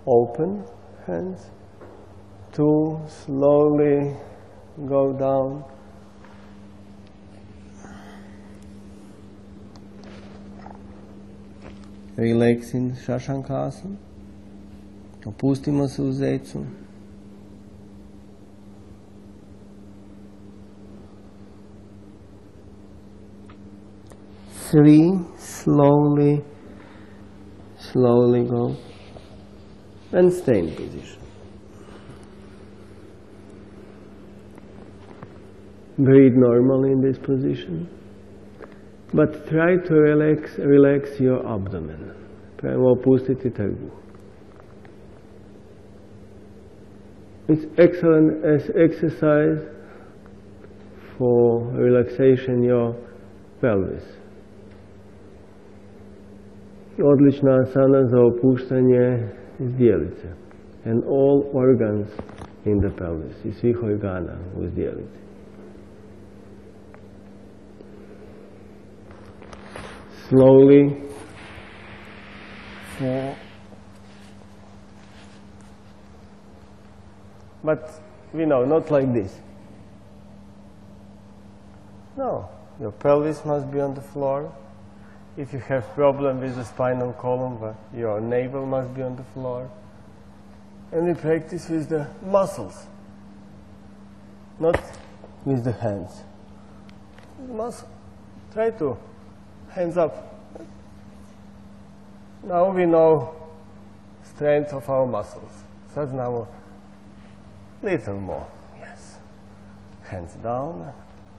open hands. 2, slowly go down. Relax in Shashankasana. Opustimo se u zecu. 3, slowly go. And stay in position. Breathe normally in this position. But try to relax your abdomen. Prema opustiti trbuh. It's excellent exercise for relaxation your pelvis. Odlična asana za opuštanje zdjelice. And all organs in the pelvis. I svih organa u zdjelici. Slowly. 4. But we know, not like this. No, your pelvis must be on the floor. If you have problem with the spinal column, your navel must be on the floor. And we practice with the muscles, not with the hands. Muscle. Try to. Hands up. Now we know strength of our muscles. Sad now little more. Yes. Hands down.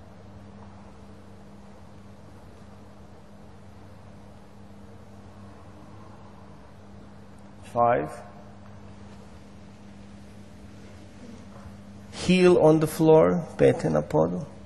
5. Heel on the floor, pete na podu.